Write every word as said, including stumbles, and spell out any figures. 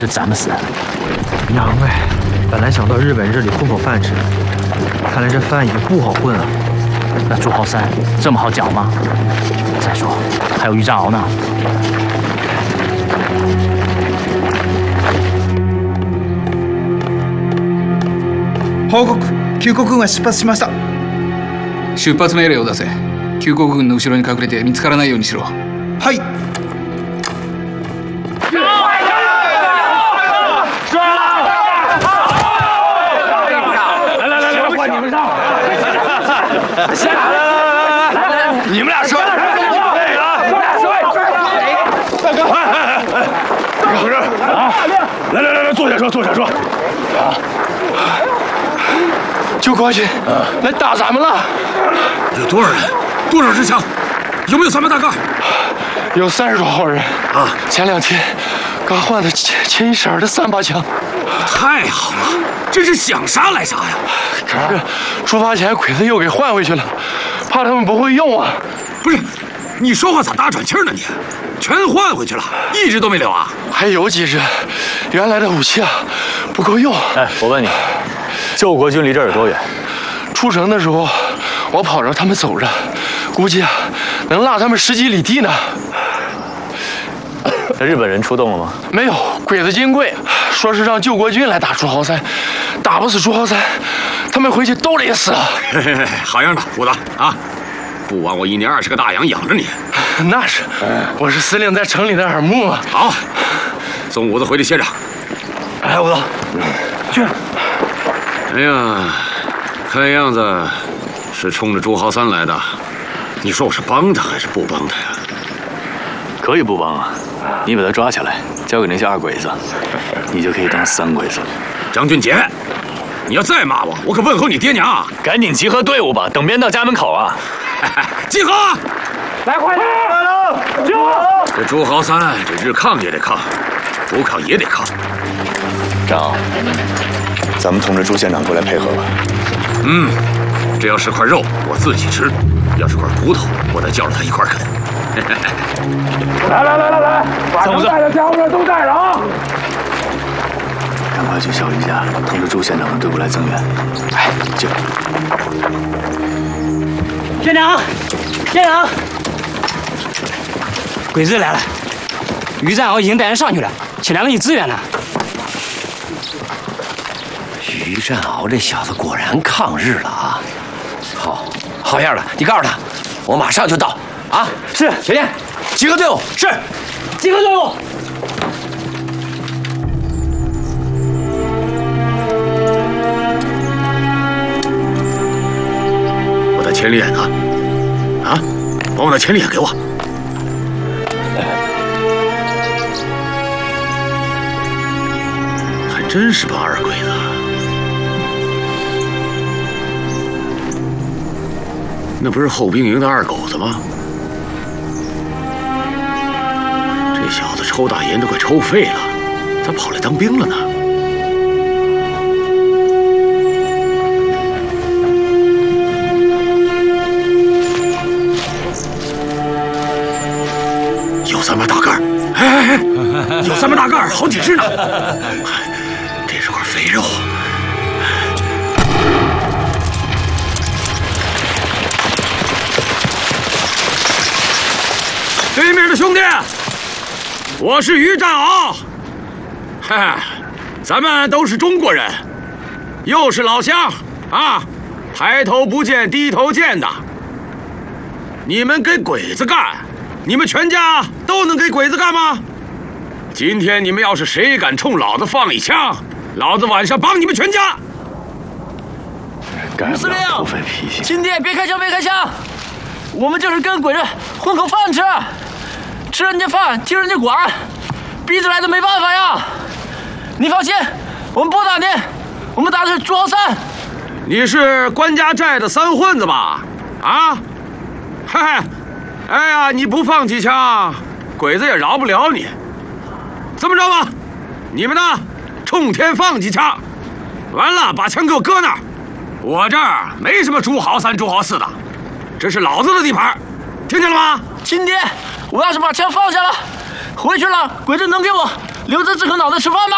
是咱们死。 难怪，本来想到日本人这里混口饭吃，看来这饭也不好混啊。 那朱豪三这么好搅吗？再说还有于占鳌呢。 報告、旧国軍は出発しました。 出発命令を出せ。旧国軍の後ろに隠れて見つからないようにしろ。 はい。 来来来来，换你们上！下来来来来来，你们俩说。对啊，你们俩说。大哥，哎哎哎，大哥，啊，来来来来，坐下说，坐下说。啊。救国军来打咱们了！ 有多少人？多少支枪？有没有三八大盖？ 有三十多号人啊！前两天刚换的清清一色的三把枪。 太好了，真是想杀来杀呀！ 可是出发前鬼子又给换回去了，怕他们不会用啊。 不是，你说话咋大喘气呢？你全换回去了，一支都没留啊？ 还有几支，原来的武器啊不够用。 哎，我问你。救国军离这儿有多远？ 出城的时候，我跑着他们走着，估计啊能落他们十几里地呢。 那日本人出动了吗？ 没有，鬼子金贵说是让救国军来打朱豪三，打不死朱豪三，他们回去都得死。 嘿嘿嘿，好样的，虎子啊！不枉我一年二十个大洋养着你。 那是，我是司令在城里的耳目啊。 好，送伍子回去歇着。 哎，伍子，去。 哎呀，看样子是冲着朱豪三来的。你说我是帮他还是不帮他呀？ 可以不帮啊！你把他抓起来，交给那些二鬼子，你就可以当三鬼子。 张俊杰，你要再骂我，我可问候你爹娘啊！ 赶紧集合队伍吧，等编到家门口啊！ 集合！ 来，快点！来了，集合！ 这朱豪三，这日抗也得抗，不抗也得抗。 张傲。咱们通知朱县长过来配合吧。 嗯，这要是块肉，我自己吃；要是块骨头，我再叫着他一块啃。 来来来来来，把能带的家伙都带上啊！ 赶快去小鱼家通知朱县长的队伍来增援。哎，就。 县长，县长，鬼子来了，于占鳌已经带人上去了，请来了你支援呢。 于占鳌这小子果然抗日了啊！好，好样的！你告诉他，我马上就到啊！ 是， 小燕，集合队伍。 是，集合队伍。 我的千里眼呢？啊，把我的千里眼给我！还真是帮二鬼子。那不是后兵营的二狗子吗？这小子抽大烟都快抽废了，咋跑来当兵了呢？有三把大盖儿，哎哎哎，有三把大盖儿，好几只呢。这是块肥肉。对面的兄弟，我是于占鳌。嗨，咱们都是中国人，又是老乡啊，抬头不见低头见的。你们给鬼子干，你们全家都能给鬼子干吗？今天你们要是谁敢冲老子放一枪，老子晚上绑你们全家。 干不了土匪脾气。 今天别开枪，别开枪，我们就是跟鬼子混口饭吃。吃人家饭，听人家管，逼着来的没办法呀。你放心，我们不打你，我们打的是朱豪三。你是关家寨的三混子吧？啊？嘿嘿，哎呀，你不放几枪，鬼子也饶不了你。这么着吧，你们呢，冲天放几枪，完了把枪给我搁那儿。我这儿没什么朱豪三、朱豪四的，这是老子的地盘，听见了吗？亲爹。我要是把枪放下了，回去了，鬼子能给我留着这颗脑袋吃饭吗？